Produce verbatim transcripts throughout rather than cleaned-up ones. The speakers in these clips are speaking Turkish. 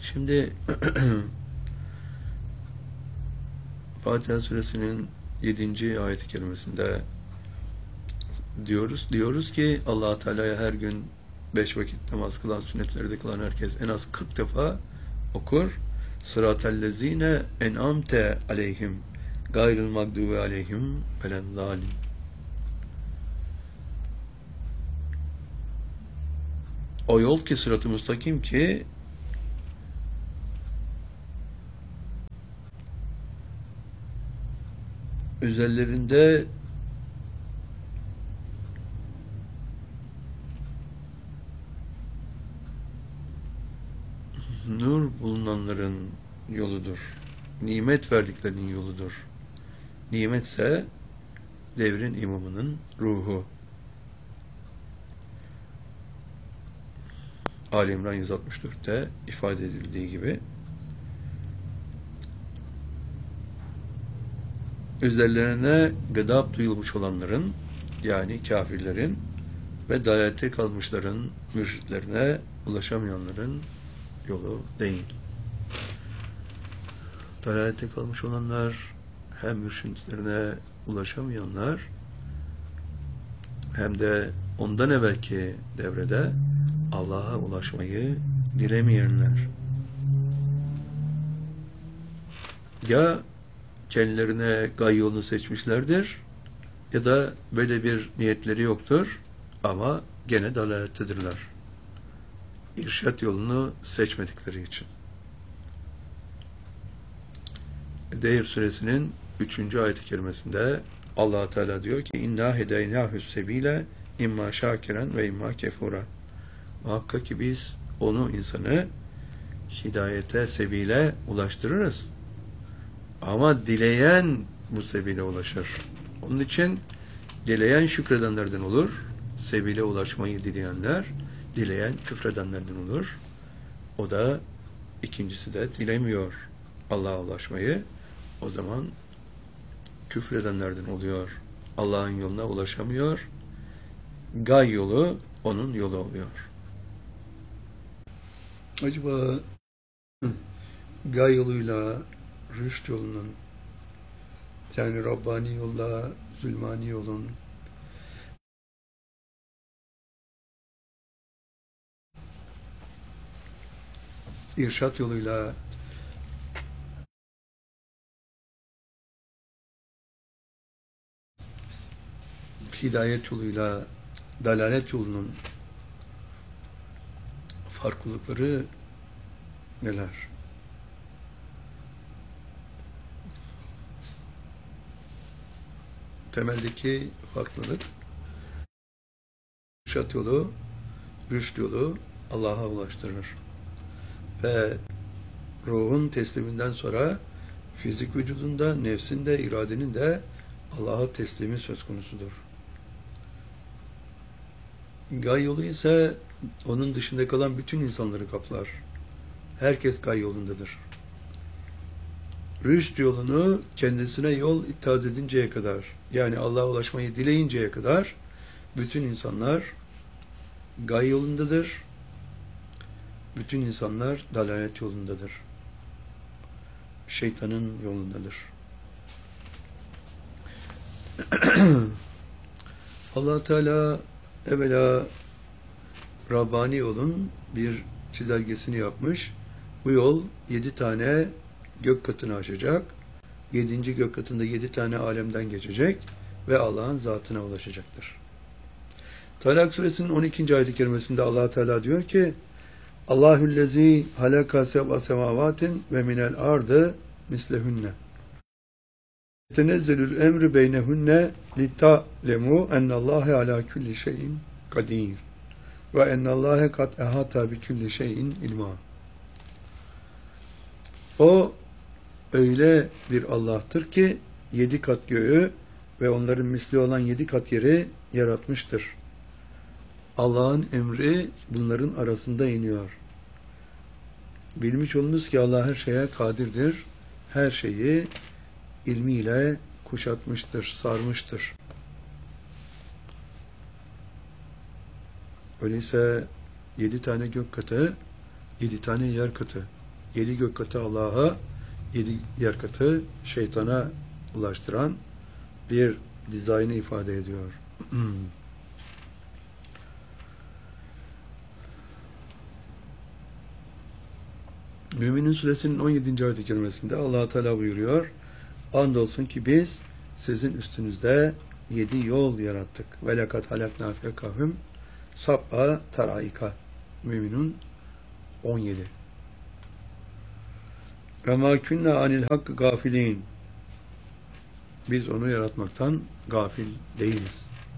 Şimdi Fatiha suresinin yedinci ayet-i kerimesinde diyoruz diyoruz ki Allah Teala'ya her gün beş vakit namaz kılan, sünnetleri de kılan herkes en az kırk defa okur. Sıratellezine en'amte aleyhim gayril mağdubi aleyhim velenzâlim. O yol ki sırat-ı müstakim ki üzerlerinde nur bulunanların yoludur. Nimet verdiklerinin yoludur. Nimetse devrin imamının ruhu. Ali İmran yüz altmış dörtte ifade edildiği gibi üzerlerine gıdap duyulmuş olanların, yani kafirlerin ve dalalete kalmışların, mürşitlerine ulaşamayanların yolu değil. Dalalete kalmış olanlar, hem mürşitlerine ulaşamayanlar hem de ondan evvelki devrede Allah'a ulaşmayı dilemeyenler. Ya kendilerine gay yolunu seçmişlerdir ya da böyle bir niyetleri yoktur ama gene dalalettedirler. İrşad yolunu seçmedikleri için. Deyr suresinin üçüncü ayet-i kerimesinde Allah Teala diyor ki inna hedeynâhus sebîle imma şâkiren ve imma kefura. Muhakkak ki biz onu, insanı hidayete, sebile ulaştırırız. Ama dileyen bu sebile ulaşır. Onun için dileyen şükredenlerden olur. Sebile ulaşmayı dileyenler, dileyen küfredenlerden olur. O da ikincisi de dilemiyor Allah'a ulaşmayı. O zaman küfredenlerden oluyor. Allah'ın yoluna ulaşamıyor. Gay yolu onun yolu oluyor. Acaba gay yoluyla rüşt yolunun, yani Rabbani yolla zulmani yolun irşat yoluyla hidayet yoluyla dalalet yolunun farklılıkları neler? Temeldeki farklılık irşat yolu, rüşt yolu Allah'a ulaştırır. Ve ruhun tesliminden sonra fizik vücudunda, nefsinde, iradenin de Allah'a teslimi söz konusudur. Gay yolu ise onun dışında kalan bütün insanları kaplar. Herkes gay yolundadır. Rüşt yolunu kendisine yol ittihaz edinceye kadar, yani Allah'a ulaşmayı dileyinceye kadar bütün insanlar gay yolundadır. Bütün insanlar dalalet yolundadır. Şeytanın yolundadır. Allah Teala evvela Rabbani yolun bir çizelgesini yapmış. Bu yol yedi tane gök katını aşacak. Yedinci gök katında yedi tane alemden geçecek ve Allah'ın zatına ulaşacaktır. Talak suresinin on ikinci ayet-i kerimesinde Allah Teala diyor ki Allahüllezî halaka seb'a semavatin ve minel ardı mislehunne. Tenezzelül emri beynehunne litta'lemu ennallâhe alâ külli şeyin kadir ve ennallâhe kat ehata bi külli şeyin ilmâ. O öyle bir Allah'tır ki yedi kat göğü ve onların misli olan yedi kat yeri yaratmıştır. Allah'ın emri bunların arasında iniyor. Bilmiş olunuz ki Allah her şeye kadirdir. Her şeyi ilmiyle kuşatmıştır, sarmıştır. Öyleyse yedi tane gök katı, yedi tane yer katı. Yedi gök katı Allah'a, yedi yer katı şeytana ulaştıran bir dizaynı ifade ediyor. Müminin Suresinin on yedinci ayet-i kerimesinde Allah Teala buyuruyor: andolsun ki biz sizin üstünüzde yedi yol yarattık. Ve lekad halakna fekahum sab'a taraika. Müminun on yedi. Ve ma kunna anil hakkı gafilin. Biz onu yaratmaktan gafil değiliz.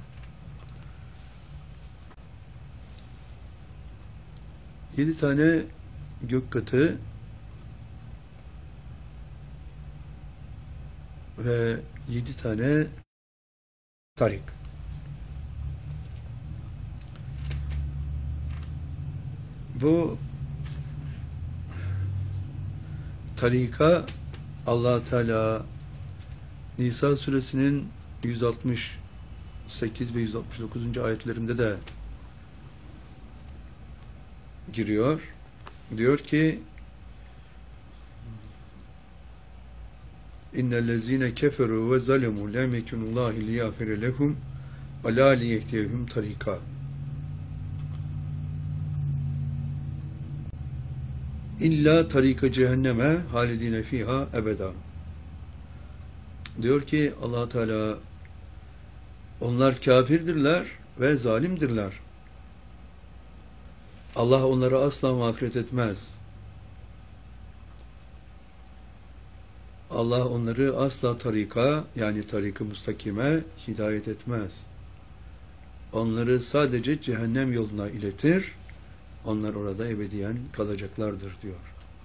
Yedi tane gök katı ve yedi tane tarik. Bu tarika Allah Teala Nisa suresinin yüz altmış sekiz ve yüz altmış dokuzuncu ayetlerinde de giriyor. Diyor ki İnnellezîne keferû ve zalemû lem yekunillâhi liyâfire lehum ve lâ liyehdiyehum tarîkâ. İlla tarika cehenneme halidine fiha ebeda. Diyor ki Allah Teala onlar kafirdirler ve zalimdirler. Allah onlara asla mağfiret etmez. Allah onları asla tarika, yani tarik-ı müstakime hidayet etmez. Onları sadece cehennem yoluna iletir. Onlar orada ebediyen kalacaklardır diyor.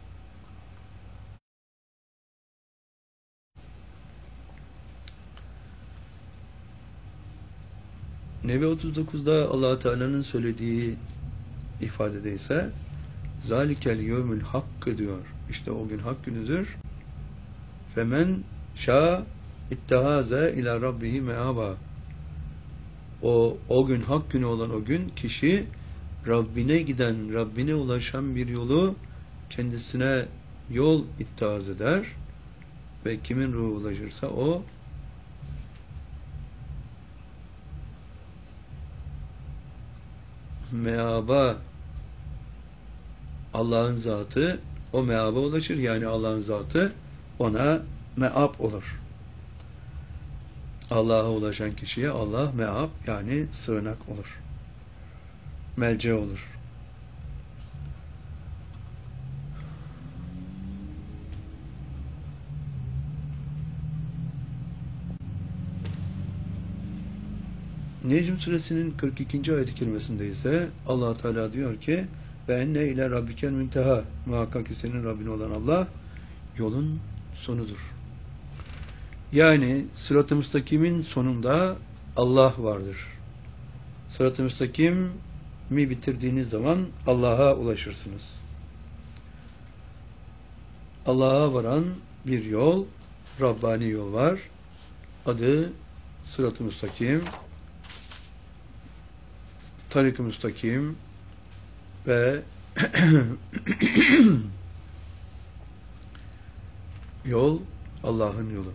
Nebe otuz dokuzda Allah Teala'nın söylediği ifadede ise zalikel yevmül hakkı diyor. İşte o gün hak günüdür. Femen şa ittehaze ila rabbihi me'aba. O o gün hak günü olan o gün kişi Rabbine giden, Rabbine ulaşan bir yolu kendisine yol ittihaz eder ve kimin ruhu ulaşırsa o meaba, Allah'ın zatı o meaba ulaşır, yani Allah'ın zatı ona meab olur. Allah'a ulaşan kişiye Allah meab, yani sığınak olur. Melce olur. Necm suresinin kırk ikinci ayet-i kerimesinde ise Allah Teala diyor ki ve enne ile rabbikel münteha, muhakkak ki senin Rabbin olan Allah yolun sonudur. Yani sırat-ı müstakimin sonunda Allah vardır. Sırat-ı müstakim mi bitirdiğiniz zaman Allah'a ulaşırsınız. Allah'a varan bir yol, Rabbani yol var. Adı sırat-ı müstakim, tarik-ı müstakim ve yol Allah'ın yolu.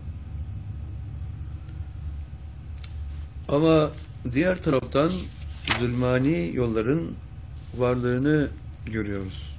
Ama diğer taraftan zulmani yolların varlığını görüyoruz.